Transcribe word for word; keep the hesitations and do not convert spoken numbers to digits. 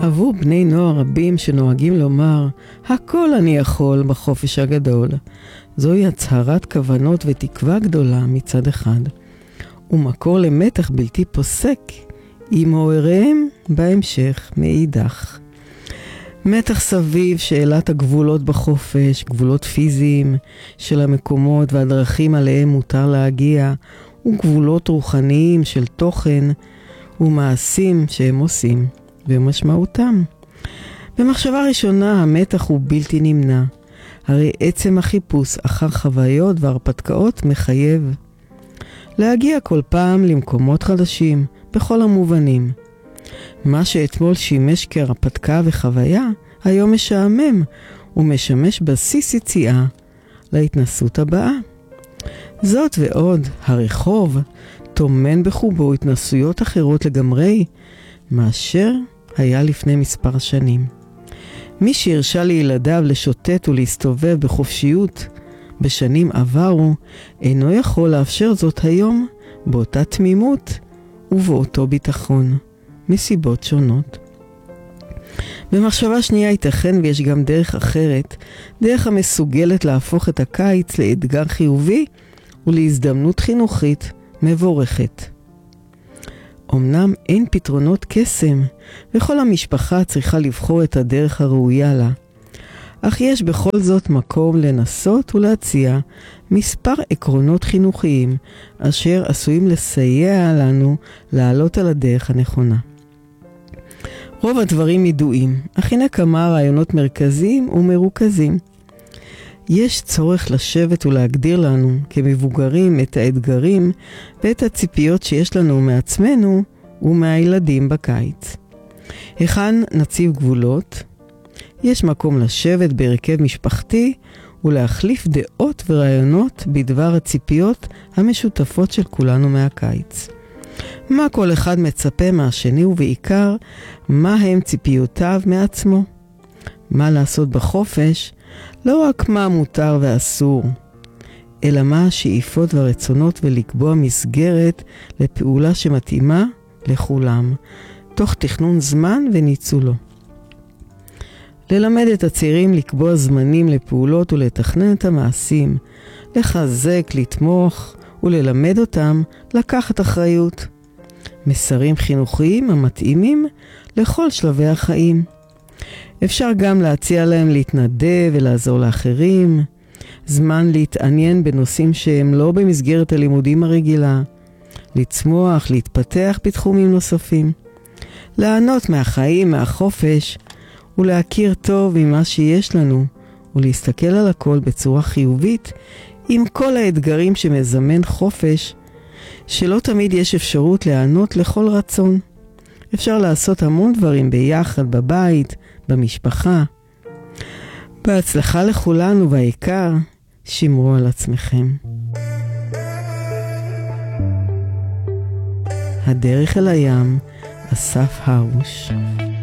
עבור בני נוער רבים שנוהגים לומר, הכל אני יכול בחופש הגדול. זוהי הצהרת כוונות ותקווה גדולה מצד אחד, ומקור למתח בלתי פוסק עם הוריהם בהמשך מאידך. מתח סביב שאלת הגבולות בחופש, גבולות פיזיים של המקומות והדרכים עליהם מותר להגיע, וגבולות רוחניים של תוכן ומעשים שהם עושים ומשמעותם. במחשבה ראשונה המתח הוא בלתי נמנע, הרי עצם החיפוש אחר חוויות והרפתקאות מחייב להגיע כל פעם למקומות חדשים בכל המובנים. מה שאתמול שימש כהרפתקה וחוויה, היום משעמם ומשמש בסיס יציאה להתנסות הבאה. זאת ועוד, הרחוב תומן בחובו התנסויות אחרות לגמרי מאשר היה לפני מספר שנים. מי שהרשה לילדיו לשוטט ולהסתובב בחופשיות בשנים עברו, אינו יכול לאפשר זאת היום באותה תמימות ובאותו ביטחון, מסיבות שונות. במחשבה שנייה ייתכן ויש גם דרך אחרת, דרך המסוגלת להפוך את הקיץ לאתגר חיובי ולהזדמנות חינוכית מבורכת. אמנם אין פתרונות קסם, וכל המשפחה צריכה לבחור את הדרך הראויה לה. אך יש בכל זאת מקום לנסות ולהציע מספר עקרונות חינוכיים, אשר עשויים לסייע לנו לעלות על הדרך הנכונה. רוב הדברים ידועים, אך הנה כמה רעיונות מרכזיים ומרוכזים. יש צורך לשבת ולהגדיר לנו כמבוגרים את האתגרים ואת הציפיות שיש לנו מעצמנו ומהילדים בקיץ. היכן נציב גבולות? יש מקום לשבת בהרכב משפחתי ולהחליף דעות ורעיונות בדבר הציפיות המשותפות של כולנו מהקיץ. מה כל אחד מצפה מהשני ובעיקר מה הם ציפיותיו מעצמו. מה לעשות בחופש, לא רק מה מותר ואסור, אלא מה השאיפות והרצונות ולקבוע מסגרת לפעולה שמתאימה לכולם, תוך תכנון זמן וניצולו. ללמד את הצעירים לקבוע זמנים לפעולות ולתכנן את המעשים, לחזק, לתמוך וללמד אותם לקחת אחריות. מסרים חינוכיים המתאימים לכל שלבי החיים. אפשר גם להציע להם להתנדב ולעזור לאחרים, זמן להתעניין בנושאים שהם לא במסגרת הלימודים הרגילה, לצמוח, להתפתח בתחומים נוספים, לענות מהחיים, מהחופש, ולהכיר טוב ממה שיש לנו, ולהסתכל על הכל בצורה חיובית, עם כל האתגרים שמזמן חופש, שלא תמיד יש אפשרות לענות לכל רצון. אפשר לעשות המון דברים ביחד, בבית, במשפחה. בהצלחה לכולנו, והעיקר, שמרו על עצמכם. הדרך אל הים, אסף הרוש.